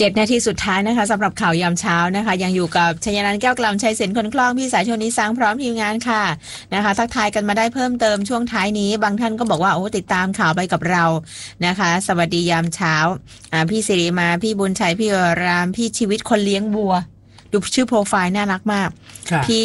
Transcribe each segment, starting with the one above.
7 นาทีสุดท้ายนะคะสำหรับข่าวยามเช้านะคะยังอยู่กับชยนันท์แก้วกล่ำชัยเสนคนคล่องพี่สายชนนิสังพร้อมทีมงานค่ะนะคะทักทายกันมาได้เพิ่มเติมช่วงท้ายนี้บางท่านก็บอกว่าโอ้ติดตามข่าวไปกับเรานะคะสวัสดียามเช้าพี่สิริมาพี่บุญชัยพี่รามพี่ชีวิตคนเลี้ยงวัวดูชื่อโปรไฟล์น่ารักมากพี่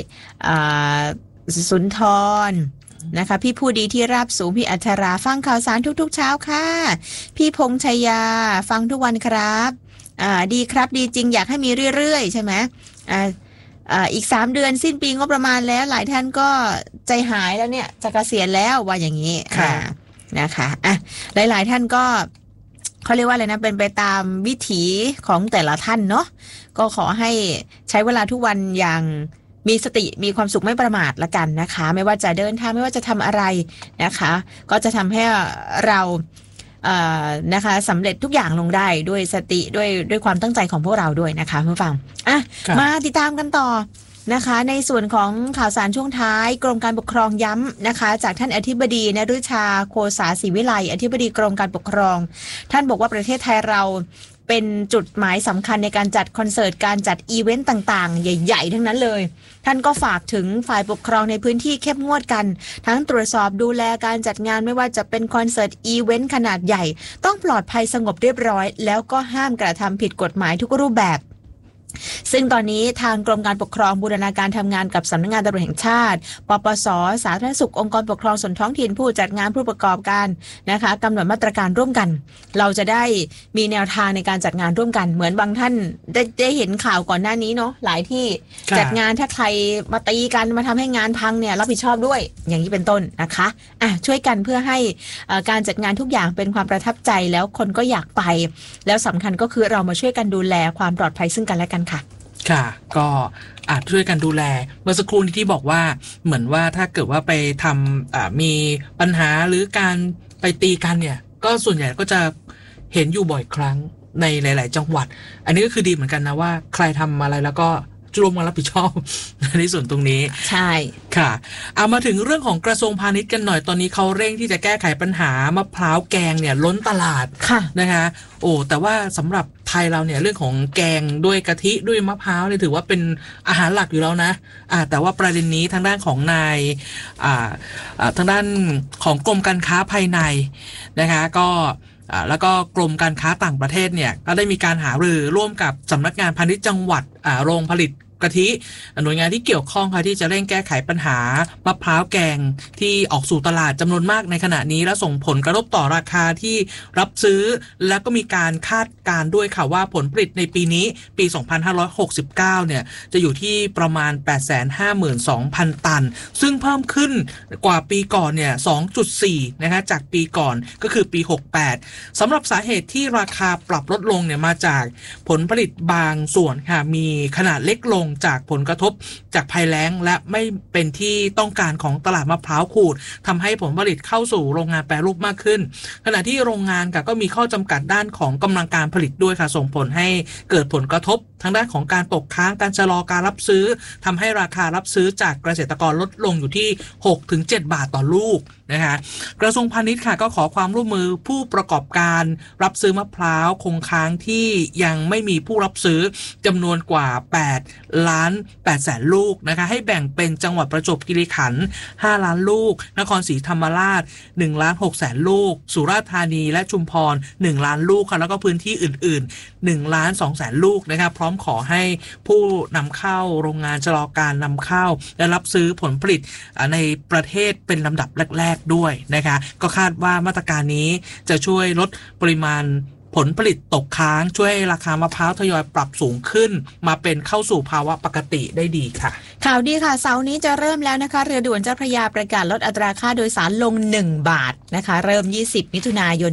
สุนทรนะคะพี่ผู้ดีที่ราบสูงพี่อัชราฟังข่าวสารทุกๆเช้าค่ะพี่พงษ์ชัยยาฟังทุกวันครับดีครับดีจริงอยากให้มีเรื่อยๆใช่ไหมอีก3 เดือนสิ้นปีงบประมาณแล้วหลายท่านก็ใจหายแล้วเนี่ยจะเกษียณแล้วว่าอย่างนี้นะคะหลายๆท่านก็เขาเรียกว่าอะไรนะเป็นไปตามวิถีของแต่ละท่านเนาะก็ขอให้ใช้เวลาทุกวันอย่างมีสติมีความสุขไม่ประมาทละกันนะคะไม่ว่าจะเดินทางไม่ว่าจะทำอะไรนะคะก็จะทำให้เรานะคะสำเร็จทุกอย่างลงได้ด้วยสติด้วยความตั้งใจของพวกเราด้วยนะคะผู้ฟังมาติดตามกันต่อนะคะในส่วนของข่าวสารช่วงท้ายกรมการปกครองย้ำนะคะจากท่านอธิบดีนฤชาโคสาศรีวิไลอธิบดีกรมการปกครองท่านบอกว่าประเทศไทยเราเป็นจุดหมายสำคัญในการจัดคอนเสิร์ตการจัดอีเวนต์ต่างๆใหญ่ๆทั้งนั้นเลยท่านก็ฝากถึงฝ่ายปกครองในพื้นที่เข้มงวดกันทั้งตรวจสอบดูแลการจัดงานไม่ว่าจะเป็นคอนเสิร์ตอีเวนต์ขนาดใหญ่ต้องปลอดภัยสงบเรียบร้อยแล้วก็ห้ามกระทำผิดกฎหมายทุกรูปแบบซึ่งตอนนี้ทางกรมการปกครองบูรณาการทำงานกับสำนักงานตำรวจแห่งชาติปปส.สาธารณสุของค์กรปกครองส่วนท้องถิ่นผู้จัดงานผู้ประกอบการนะคะกำหนดมาตรการร่วมกันเราจะได้มีแนวทางในการจัดงานร่วมกันเหมือนบางท่านได้เห็นข่าวก่อนหน้านี้เนาะหลายที่จัดงานถ้าใครมาตีกันมาทำให้งานพังเนี่ยรับผิดชอบด้วยอย่างนี้เป็นต้นนะคะช่วยกันเพื่อให้การจัดงานทุกอย่างเป็นความประทับใจแล้วคนก็อยากไปแล้วสำคัญก็คือเรามาช่วยกันดูแลความปลอดภัยซึ่งกันและกันค่ะก็อาจช่วยกันดูแลเมื่อสักครู่ที่บอกว่าเหมือนว่าถ้าเกิดว่าไปทำมีปัญหาหรือการไปตีกันเนี่ยก็ส่วนใหญ่ก็จะเห็นอยู่บ่อยครั้งในหลายๆจังหวัดอันนี้ก็คือดีเหมือนกันนะว่าใครทำอะไรแล้วก็ร่วมกันรับผิดชอบในส่วนตรงนี้ใช่ค่ะเอามาถึงเรื่องของกระทรวงพาณิชย์กันหน่อยตอนนี้เขาเร่งที่จะแก้ไขปัญหามะพร้าวแกงเนี่ยล้นตลาดนะคะแต่ว่าสำหรับไทยเราเนี่ยเรื่องของแกงด้วยกะทิด้วยมะพร้าวเนี่ยถือว่าเป็นอาหารหลักอยู่แล้วนะแต่ว่าประเด็นนี้ทางด้านของนายทางด้านของกรมการค้าภายในนะคะก็แล้วก็กรมการค้าต่างประเทศเนี่ยก็ได้มีการหารือร่วมกับสำนักงานพาณิชย์จังหวัดโรงผลิตกะทิหน่วยงานที่เกี่ยวข้องค่ะที่จะเร่งแก้ไขปัญหามะพร้าวแกงที่ออกสู่ตลาดจำนวนมากในขณะนี้และส่งผลกระทบต่อราคาที่รับซื้อแล้วก็มีการคาดการณ์ด้วยค่ะว่าผลผลิตในปีนี้ปี2569เนี่ยจะอยู่ที่ประมาณ 852,000 ตันซึ่งเพิ่มขึ้นกว่าปีก่อนเนี่ย 2.4 นะคะจากปีก่อนก็คือปี68สำหรับสาเหตุที่ราคาปรับลดลงเนี่ยมาจากผลผลิตบางส่วนค่ะมีขนาดเล็กลงจากผลกระทบจากภัยแล้งและไม่เป็นที่ต้องการของตลาดมะพร้าวขูดทำให้ผลผลิตเข้าสู่โรงงานแปรรูปมากขึ้นขณะที่โรงงานก็มีข้อจำกัดด้านของกำลังการผลิตด้วยค่ะส่งผลให้เกิดผลกระทบทางด้านของการตกค้างการชะลอการรับซื้อทำให้ราคารับซื้อจากเกษตรกรลดลงอยู่ที่ 6-7 บาทต่อลูกนะคะกระทรวงพาณิชย์ค่ะก็ขอความร่วมมือผู้ประกอบการรับซื้อมะพร้าวคงค้างที่ยังไม่มีผู้รับซื้อจำนวนกว่า8,800,000 ลูกนะคะให้แบ่งเป็นจังหวัดประจวบคีรีขันธ์5 ล้านลูกนครศรีธรรมราช1,600,000 ลูกสุราษฎร์ธานีและชุมพร1 ล้านลูกค่ะแล้วก็พื้นที่อื่นๆ1,200,000 ลูกนะคะพร้อมขอให้ผู้นำเข้าโรงงานชะลอการนำเข้าและรับซื้อผลผลิตในประเทศเป็นลำดับแรกๆด้วยนะคะก็คาดว่ามาตรการนี้จะช่วยลดปริมาณผลผลิตตกค้างช่วยให้ราคามะพร้าวทยอยปรับสูงขึ้นมาเป็นเข้าสู่ภาวะปกติได้ดีค่ะข่าวดีค่ะเสาร์นี้จะเริ่มแล้วนะคะเรือด่วนเจ้าพระยาประกาศลดอัตราค่าโดยสารลง1 บาทนะคะเริ่ม20 มิถุนายน